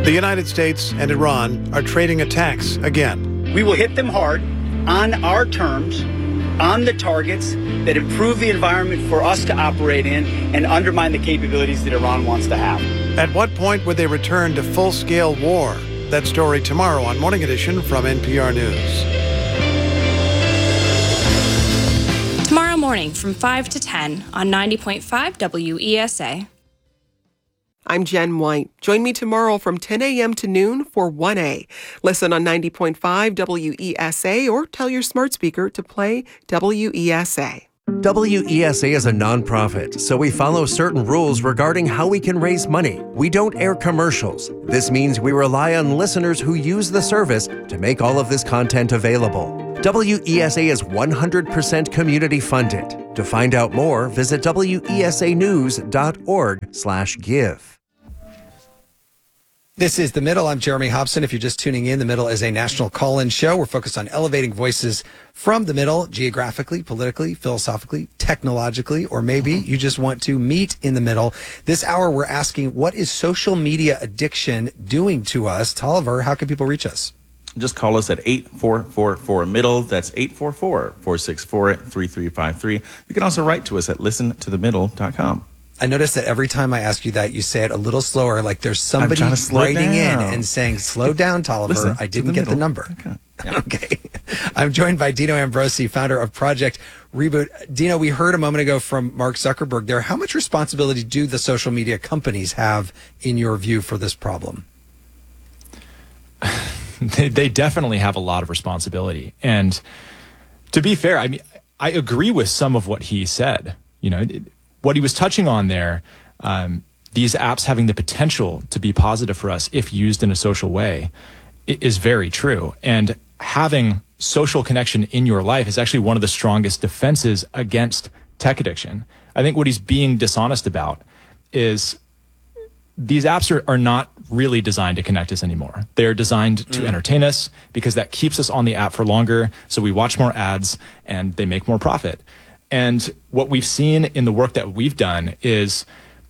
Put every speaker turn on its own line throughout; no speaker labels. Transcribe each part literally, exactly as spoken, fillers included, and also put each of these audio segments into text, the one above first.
The United States and Iran are trading attacks again.
We will hit them hard on our terms, on the targets that improve the environment for us to operate in and undermine the capabilities that Iran wants to have.
At what point would they return to full-scale war? That story tomorrow on Morning Edition from N P R News.
Tomorrow morning from five to ten on ninety point five W E S A.
I'm Jen White. Join me tomorrow from ten a.m. to noon for one A. Listen on ninety point five W E S A or tell your smart speaker to play W E S A.
W E S A is a nonprofit, so we follow certain rules regarding how we can raise money. We don't air commercials. This means we rely on listeners who use the service to make all of this content available. W E S A is one hundred percent community funded. To find out more, visit W E S A news dot org slash give.
This is The Middle. I'm Jeremy Hobson. If you're just tuning in, The Middle is a national call-in show. We're focused on elevating voices from the middle, geographically, politically, philosophically, technologically, or maybe you just want to meet in the middle. This hour, we're asking, what is social media addiction doing to us? Tolliver, how can people reach us?
Just call us at eight four four four middle. That's eight four four, four six four, three three five three. You can also write to us at listen to the middle dot com.
I notice that every time I ask you that, you say it a little slower, like there's somebody writing in and saying, slow down, Tolliver.
Listen
I didn't
the
get
middle.
the number.
Okay. Yeah.
Okay. I'm joined by Dino Ambrosi, founder of Project Reboot. Dino, we heard a moment ago from Mark Zuckerberg there. How much responsibility do the social media companies have, in your view, for this problem?
They, they definitely have a lot of responsibility. And to be fair, I mean, I agree with some of what he said. You know, it, what he was touching on there, um, these apps having the potential to be positive for us if used in a social way, is very true. And having social connection in your life is actually one of the strongest defenses against tech addiction. I think what he's being dishonest about is these apps are, are not really designed to connect us anymore. They're designed to mm. entertain us because that keeps us on the app for longer. So we watch more ads and they make more profit. And what we've seen in the work that we've done is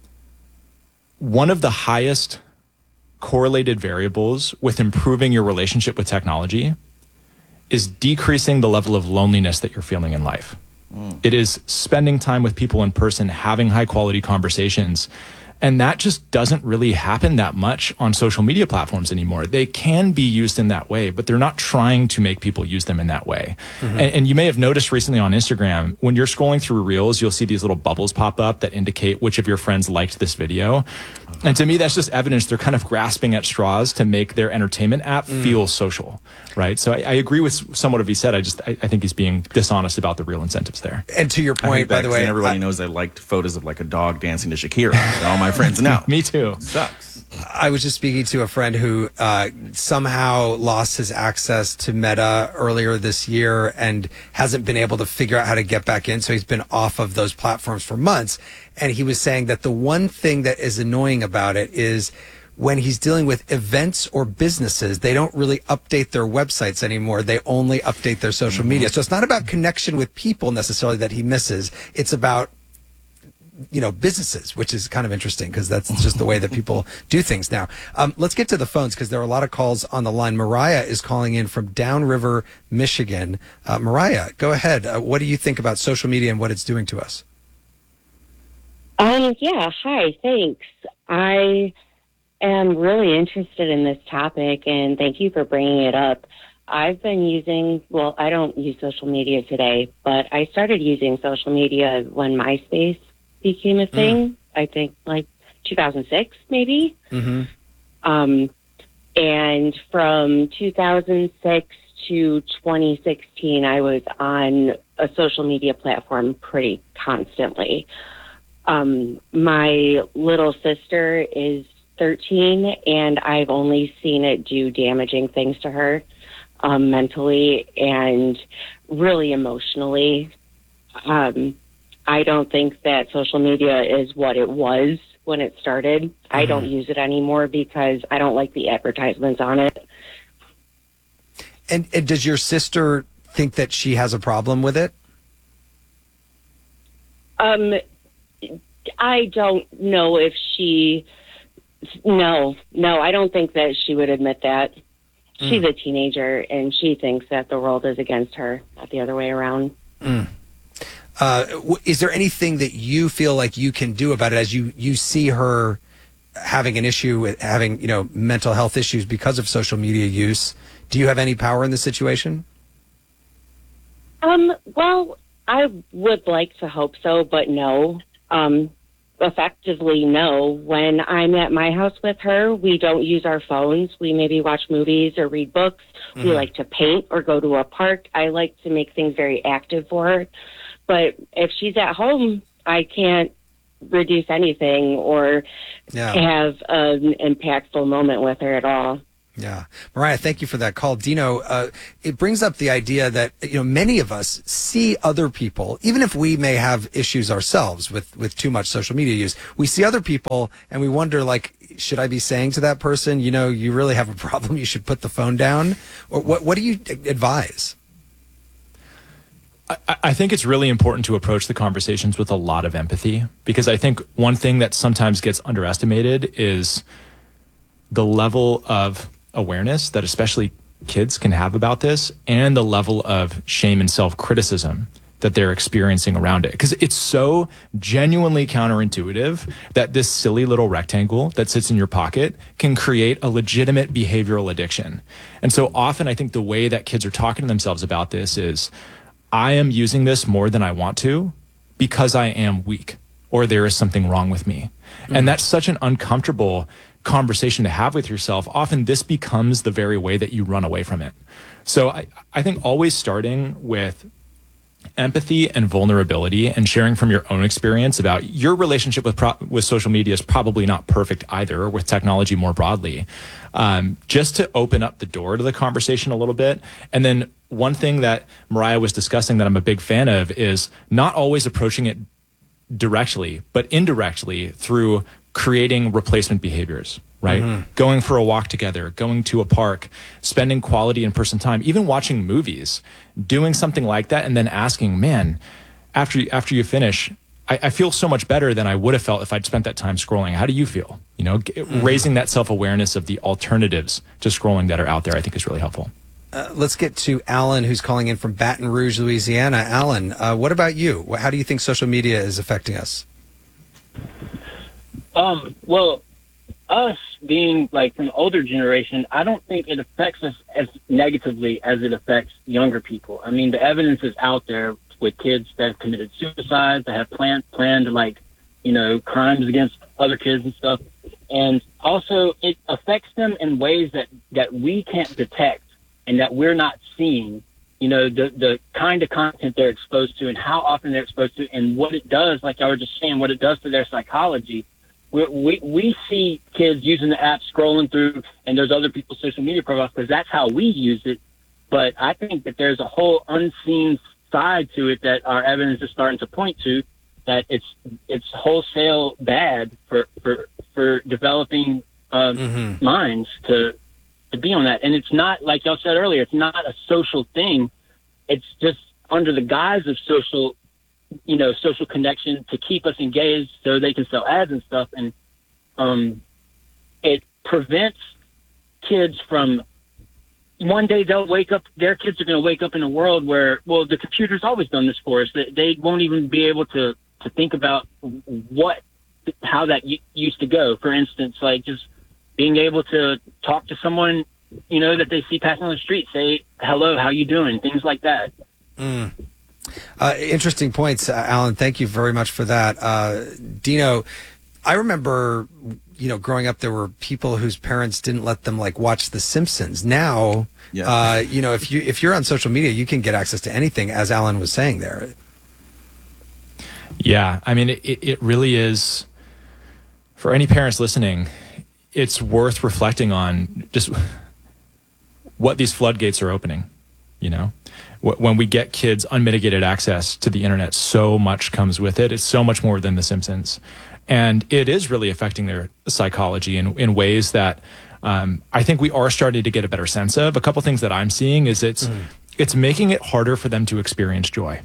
one of the highest correlated variables with improving your relationship with technology is decreasing the level of loneliness that you're feeling in life. Mm. It is spending time with people in person, having high quality conversations. And that just doesn't really happen that much on social media platforms anymore. They can be used in that way, but they're not trying to make people use them in that way. Mm-hmm. And, and you may have noticed recently on Instagram, when you're scrolling through Reels, you'll see these little bubbles pop up that indicate which of your friends liked this video. And to me, that's just evidence they're kind of grasping at straws to make their entertainment app mm. feel social, right? So I, I agree with somewhat of what he said. I just, I, I think he's being dishonest about the real incentives there.
And to your point, by the way,
everybody
I,
knows I liked photos of like a dog dancing to Shakira. All my friends know.
Me too.
Sucks.
I was just speaking to a friend who uh, somehow lost his access to Meta earlier this year and hasn't been able to figure out how to get back in. So he's been off of those platforms for months. And he was saying that the one thing that is annoying about it is when he's dealing with events or businesses, they don't really update their websites anymore. They only update their social mm-hmm. media. So it's not about connection with people necessarily that he misses. It's about, you know, businesses, which is kind of interesting because that's just the way that people do things now. Um, let's get to the phones because there are a lot of calls on the line. Mariah is calling in from Downriver, Michigan. Uh, Mariah, go ahead. Uh, what do you think about social media and what it's doing to us?
Um, yeah, hi, thanks. I am really interested in this topic, and thank you for bringing it up. I've been using, well, I don't use social media today, but I started using social media when MySpace became a thing, mm. I think like two thousand six, maybe. Mm-hmm. Um, and from two thousand six to twenty sixteen, I was on a social media platform pretty constantly. Um, my little sister is thirteen, and I've only seen it do damaging things to her, um, mentally and really emotionally. Um, I don't think that social media is what it was when it started. Mm-hmm. I don't use it anymore because I don't like the advertisements on it.
And, and does your sister think that she has a problem with it?
Um, I don't know if she No, no, I don't think that she would admit that. She's
Mm.
a teenager, and she thinks that the world is against her, not the other way around.
Mm. Uh, w- is there anything that you feel like you can do about it as you, you see her having an issue with having, you know, mental health issues because of social media use? Do you have any power in the situation?
Um, well, I would like to hope so, but no. Um, effectively, no. When I'm at my house with her, we don't use our phones. We maybe watch movies or read books. We
Mhm.
like to paint or go to a park. I like to make things very active for her. But if she's at home, I can't reduce anything or
Yeah.
have an impactful moment with her at all.
Yeah. Mariah, thank you for that call. Dino, uh, it brings up the idea that, you know, many of us see other people, even if we may have issues ourselves with, with too much social media use, we see other people and we wonder, like, should I be saying to that person, you know, you really have a problem, you should put the phone down? Or what, what do you advise?
I, I think it's really important to approach the conversations with a lot of empathy, because I think one thing that sometimes gets underestimated is the level of awareness that especially kids can have about this, and the level of shame and self-criticism that they're experiencing around it. Because it's so genuinely counterintuitive that this silly little rectangle that sits in your pocket can create a legitimate behavioral addiction. And so often I think the way that kids are talking to themselves about this is, I am using this more than I want to because I am weak, or there is something wrong with me. Mm-hmm. And that's such an uncomfortable conversation to have with yourself. Often this becomes the very way that you run away from it. So I, I think always starting with empathy and vulnerability and sharing from your own experience about your relationship with pro- with social media is probably not perfect either, or with technology more broadly, um, just to open up the door to the conversation a little bit. And then one thing that Mariah was discussing that I'm a big fan of is not always approaching it directly, but indirectly through creating replacement behaviors, right?
Mm-hmm.
Going for a walk together, going to a park, spending quality in-person time, even watching movies, doing something like that, and then asking, man, after you, after you finish, I, I feel so much better than I would have felt if I'd spent that time scrolling. How do you feel? You know, g-
Mm-hmm.
raising that self-awareness of the alternatives to scrolling that are out there, I think is really helpful.
Uh, let's get to Alan, who's calling in from Baton Rouge, Louisiana. Alan, uh, what about you? How do you think social media is affecting us?
Um, well, us being like from the older generation, I don't think it affects us as negatively as it affects younger people. I mean, the evidence is out there with kids that have committed suicide, that have planned, planned like, you know, crimes against other kids and stuff. And also it affects them in ways that, that we can't detect and that we're not seeing, you know, the, the kind of content they're exposed to and how often they're exposed to and what it does, like I was just saying, what it does to their psychology. We, we we see kids using the app, scrolling through, and there's other people's social media profiles because that's how we use it. But I think that there's a whole unseen side to it that our evidence is starting to point to, that it's it's wholesale bad for for for developing uh,
Mm-hmm.
minds to to be on that. And it's not, like y'all said earlier, it's not a social thing. It's just under the guise of social, you know, social connection to keep us engaged so they can sell ads and stuff. And um, it prevents kids from, one day they'll wake up, their kids are going to wake up in a world where, well, the computer's always done this for us. They, they won't even be able to, to think about what, how that y- used to go. For instance, like just being able to talk to someone, you know, that they see passing on the street, say, hello, how you doing? Things like that.
Mm. Uh, interesting points, uh, Alan. Thank you very much for that. Uh, Dino, I remember, you know, growing up, there were people whose parents didn't let them like watch The Simpsons. Now,
Yeah.
uh, you know, if you if you're on social media, you can get access to anything, as Alan was saying there.
Yeah, I mean, it, it really is, for any parents listening, it's worth reflecting on just what these floodgates are opening, you know? When we get kids unmitigated access to the internet, so much comes with it. It's so much more than The Simpsons. And it is really affecting their psychology in, in ways that um, I think we are starting to get a better sense of. A couple things that I'm seeing is it's mm. it's making it harder for them to experience joy,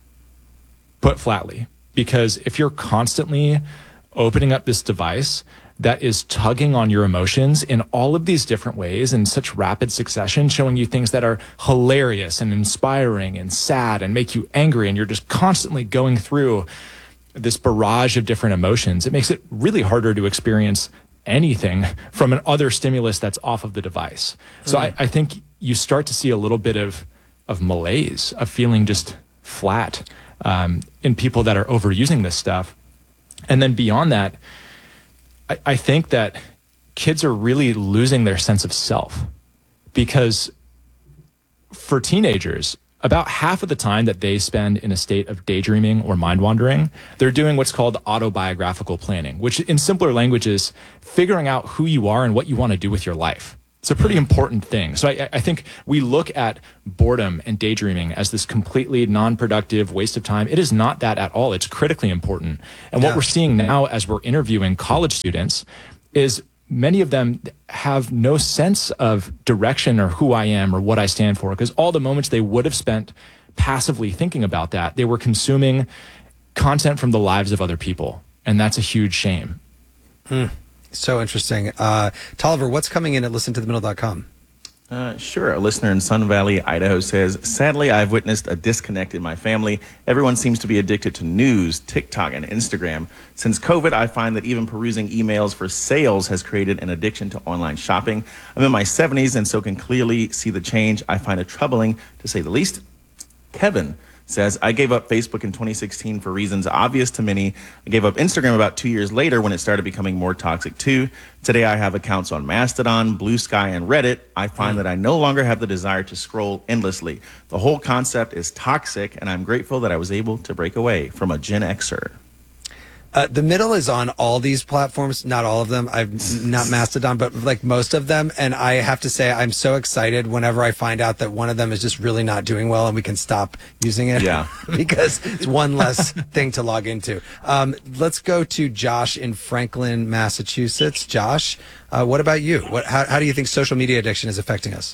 put flatly. Because if you're constantly opening up this device that is tugging on your emotions in all of these different ways in such rapid succession, showing you things that are hilarious and inspiring and sad and make you angry, and you're just constantly going through this barrage of different emotions. It makes it really harder to experience anything from an other stimulus that's off of the device. So mm. I, I think you start to see a little bit of of malaise, of feeling just flat um, in people that are overusing this stuff. And then beyond that, I, I think that kids are really losing their sense of self, because for teenagers, about half of the time that they spend in a state of daydreaming or mind wandering, they're doing what's called autobiographical planning, which in simpler language is figuring out who you are and what you want to do with your life. It's a pretty important thing. So I, I think we look at boredom and daydreaming as this completely non-productive waste of time. It is not that at all. It's critically important. And yeah. what we're seeing now as we're interviewing college students is many of them have no sense of direction or who I am or what I stand for, because all the moments they would have spent passively thinking about that, they were consuming content from the lives of other people. And that's a huge shame.
Hmm. So interesting. Uh, Tolliver, what's coming in at listen to the middle dot com?
Uh, sure. A listener in Sun Valley, Idaho says, sadly, I've witnessed a disconnect in my family. Everyone seems to be addicted to news, TikTok, and Instagram. Since COVID, I find that even perusing emails for sales has created an addiction to online shopping. I'm in my seventies and so can clearly see the change. I find it troubling, to say the least. Kevin says, I gave up Facebook in twenty sixteen for reasons obvious to many. I gave up Instagram about two years later when it started becoming more toxic too. Today I have accounts on Mastodon, Blue Sky, and Reddit. I find mm. that I no longer have the desire to scroll endlessly. The whole concept is toxic, and I'm grateful that I was able to break away. From a Gen Xer.
Uh, the middle is on all these platforms, not all of them. I've not Mastodon, but like most of them. And I have to say, I'm so excited whenever I find out that one of them is just really not doing well and we can stop using it.
Yeah.
Because it's one less thing to log into. Um, let's go to Josh in Franklin, Massachusetts. Josh, uh, what about you? What, how, how do you think social media addiction is affecting us?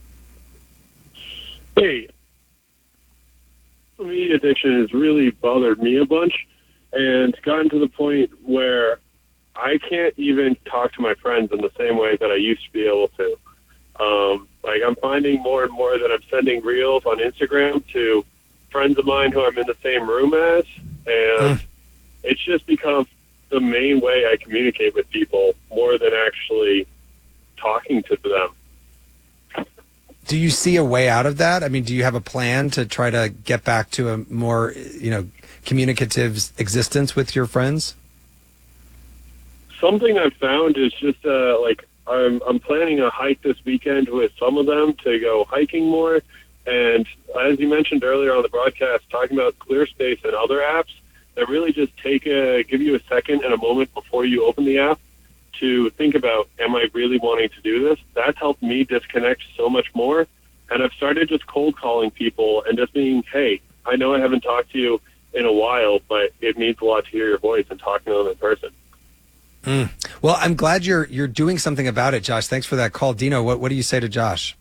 Hey, social media addiction has really bothered me a bunch. And gotten to the point where I can't even talk to my friends in the same way that I used to be able to. Um, like, I'm finding more and more that I'm sending reels on Instagram to friends of mine who I'm in the same room as, and mm. it's just become the main way I communicate with people more than actually talking to them.
Do you see a way out of that? I mean, do you have a plan to try to get back to a more, you know, communicative existence with your friends?
Something I've found is just uh, like I'm, I'm planning a hike this weekend with some of them to go hiking more. And as you mentioned earlier on the broadcast, talking about ClearSpace and other apps that really just take a, give you a second and a moment before you open the app to think about, am I really wanting to do this? That's helped me disconnect so much more. And I've started just cold calling people and just being, hey, I know I haven't talked to you in a while, but it means a lot to hear your voice and talking to them in person.
Mm. Well, I'm glad you're you're doing something about it, Josh. Thanks for that call. Dino, what, what do you say to Josh?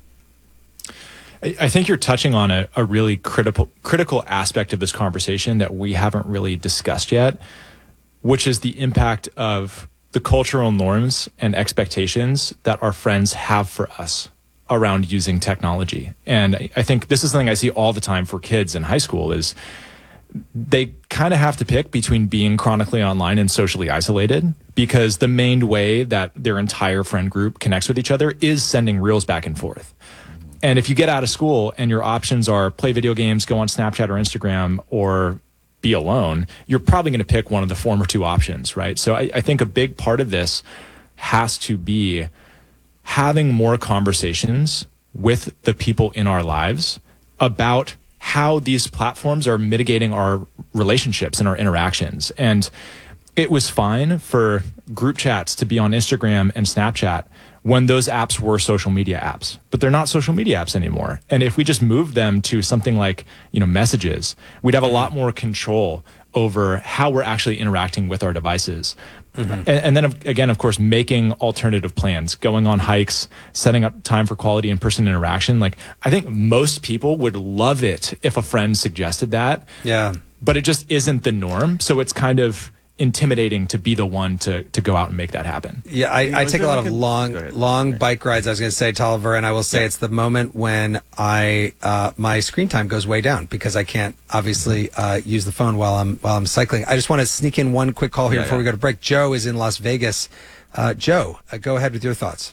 I, I think you're touching on a, a really critical critical aspect of this conversation that we haven't really discussed yet, which is the impact of the cultural norms and expectations that our friends have for us around using technology. And I, I think this is something I see all the time for kids in high school is they kind of have to pick between being chronically online and socially isolated, because the main way that their entire friend group connects with each other is sending reels back and forth. And if you get out of school and your options are play video games, go on Snapchat or Instagram, or be alone, you're probably going to pick one of the former two options, right? So I, I think a big part of this has to be having more conversations with the people in our lives about how these platforms are mitigating our relationships and our interactions. And it was fine for group chats to be on Instagram and Snapchat when those apps were social media apps, but they're not social media apps anymore. And if we just moved them to something like, you know, messages, we'd have a lot more control over how we're actually interacting with our devices. Mm-hmm. And, and then again, of course, making alternative plans, going on hikes, setting up time for quality in-person interaction. Like, I think most people would love it if a friend suggested that.
Yeah.
But it just isn't the norm. So it's kind of intimidating to be the one to to go out and make that happen.
Yeah, I, I take a lot of long, long bike rides. I was going to say, Tolliver, and I will say it's the moment when I uh, my screen time goes way down because I can't obviously uh, use the phone while I'm while I'm cycling. I just want to sneak in one quick call here
Yeah,
before
yeah.
we go to break. Joe is in Las Vegas. Uh, Joe, uh, go ahead with your thoughts.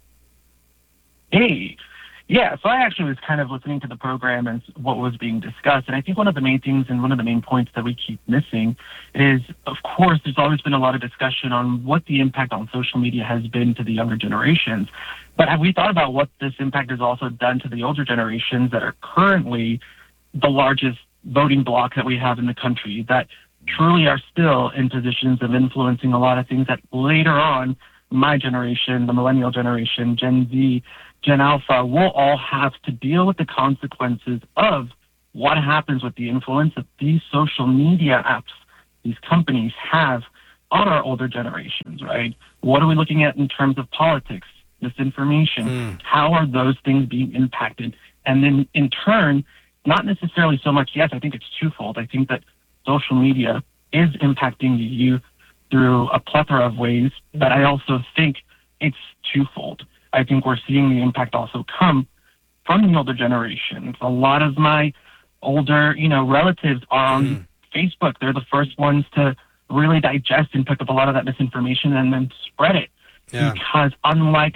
Hey, yeah, so I actually was kind of listening to the program and what was being discussed, and I think one of the main things and one of the main points that we keep missing is, of course, there's always been a lot of discussion on what the impact on social media has been to the younger generations. But have we thought about what this impact has also done to the older generations that are currently the largest voting bloc that we have in the country, that truly are still in positions of influencing a lot of things that later on, my generation, the millennial generation, Gen Z, Gen Alpha, will all have to deal with the consequences of what happens with the influence that these social media apps, these companies have on our older generations, right? What are we looking at in terms of politics, misinformation?
Mm.
How are those things being impacted? And then in turn, not necessarily so much, yes, I think it's twofold. I think that social media is impacting the youth through a plethora of ways, but I also think it's twofold. I think we're seeing the impact also come from the older generations. A lot of my older, you know, relatives are on
Mm.
Facebook. They're the first ones to really digest and pick up a lot of that misinformation and then spread it.
Yeah.
Because unlike